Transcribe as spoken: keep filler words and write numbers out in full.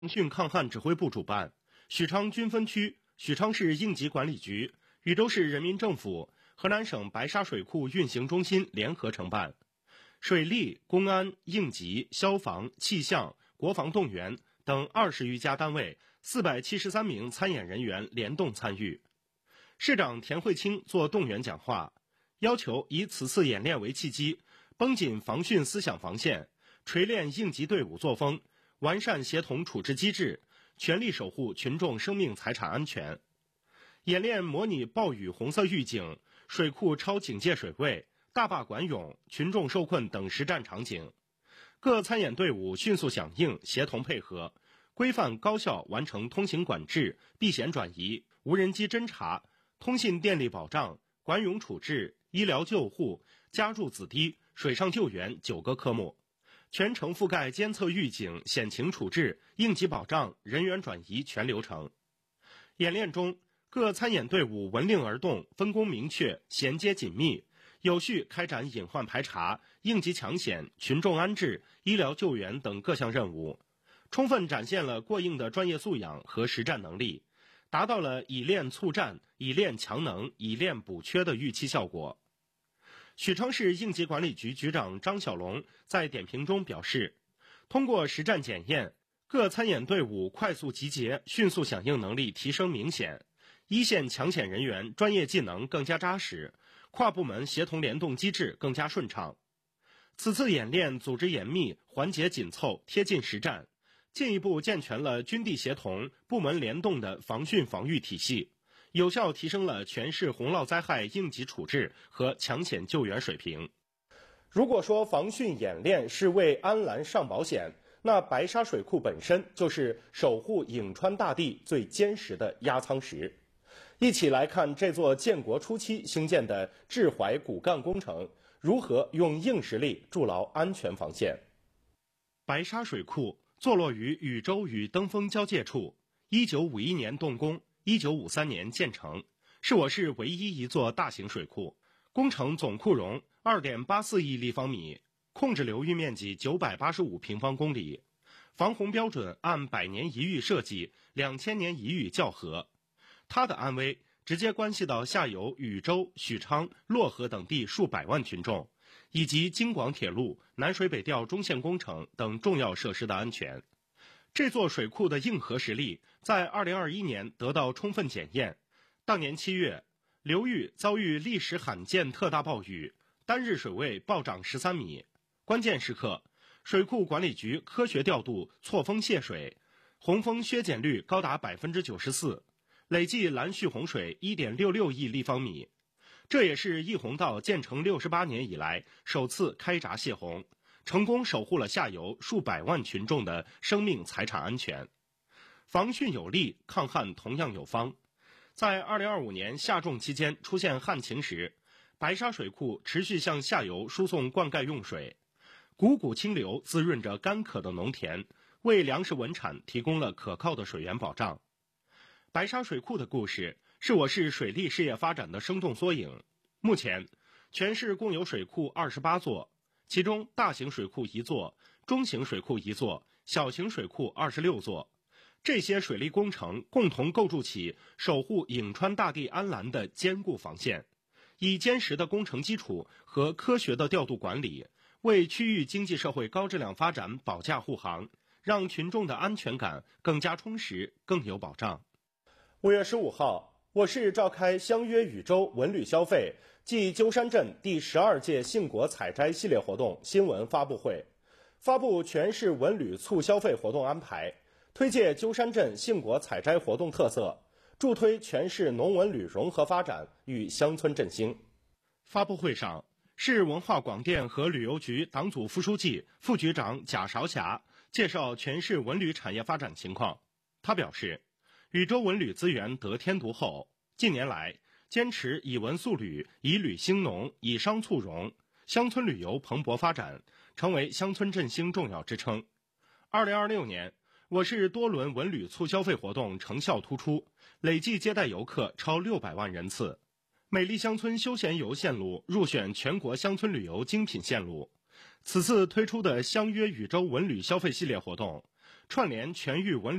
腾讯抗旱指挥部主办，许昌军分区、许昌市应急管理局、禹州市人民政府、河南省白沙水库运行中心联合承办，水利、公安、应急、消防、气象、国防动员等二十余家单位四百七十三名参演人员联动参与。市长田惠清作动员讲话，要求以此次演练为契机，绷紧防汛思想防线，锤炼应急队伍作风，完善协同处置机制，全力守护群众生命财产安全。演练模拟暴雨红色预警、水库超警戒水位、大坝管涌、群众受困等实战场景。各参演队伍迅速响应，协同配合，规范高效完成通行管制、避险转移、无人机侦察、通信电力保障、管涌处置、医疗救护、家住子堤、水上救援九个科目，全程覆盖监测预警、险情处置、应急保障、人员转移全流程。演练中，各参演队伍闻令而动，分工明确，衔接紧密，有序开展隐患排查、应急抢险、群众安置、医疗救援等各项任务，充分展现了过硬的专业素养和实战能力，达到了以练促战、以练强能、以练补缺的预期效果。许昌市应急管理局局长张小龙在点评中表示，通过实战检验，各参演队伍快速集结、迅速响应能力提升明显，一线抢险人员专业技能更加扎实，跨部门协同联动机制更加顺畅。此次演练组织严密，环节紧凑，贴近实战，进一步健全了军地协同、部门联动的防汛防御体系，有效提升了全市洪涝灾害应急处置和抢险救援水平。如果说防汛演练是为安澜上保险，那白沙水库本身就是守护颍川大地最坚实的压舱石。一起来看这座建国初期兴建的治淮骨干工程如何用硬实力筑牢安全防线。白沙水库坐落于禹州与登封交界处，一九五一年动工，一九五三年建成，是我市唯一一座大型水库。工程总库容 二点八四亿立方米，控制流域面积九百八十五平方公里，防洪标准按百年一遇设计、两千年一遇校核。它的安危直接关系到下游禹州、许昌、漯河等地数百万群众，以及京广铁路、南水北调中线工程等重要设施的安全。这座水库的硬核实力在二零二一年得到充分检验。当年七月，流域遭遇历史罕见特大暴雨，单日水位暴涨十三米。关键时刻，水库管理局科学调度错峰泄水，洪峰削减率高达 百分之九十四， 累计拦蓄洪水 一点六六亿立方米。这也是义洪道建成六十八年以来首次开闸泄洪，成功守护了下游数百万群众的生命财产安全。防汛有力，抗旱同样有方。在二零二五年夏种期间出现旱情时，白沙水库持续向下游输送灌溉用水，汩汩清流滋润着干渴的农田，为粮食稳产提供了可靠的水源保障。白沙水库的故事是我市水利事业发展的生动缩影。目前，全市共有水库二十八座，其中大型水库一座，中型水库一座，小型水库二十六座。这些水利工程共同构筑起守护颍川大地安澜的坚固防线，以坚实的工程基础和科学的调度管理，为区域经济社会高质量发展保驾护航，让群众的安全感更加充实，更有保障。五月十五号，我市召开相约禹州文旅消费暨鸠山镇第十二届杏果采摘系列活动新闻发布会，发布全市文旅促消费活动安排，推介鸠山镇杏果采摘活动特色，助推全市农文旅融合发展与乡村振兴。发布会上，市文化广电和旅游局党组副书记、副局长贾韶霞介绍全市文旅产业发展情况。他表示，禹州文旅资源得天独厚，近年来坚持以文塑旅、以旅兴农、以商促融，乡村旅游蓬勃发展，成为乡村振兴重要支撑。二零二六年，我市多轮文旅促消费活动成效突出，累计接待游客超六百万人次。美丽乡村休闲游线路入选全国乡村旅游精品线路。此次推出的相约禹州文旅消费系列活动， 串联全域文旅